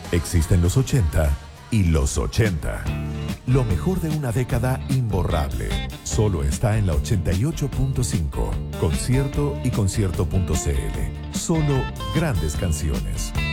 Existen los 80 y los 80. Lo mejor de una década imborrable. Solo está en la 88.5. Concierto y concierto.cl. Solo grandes canciones.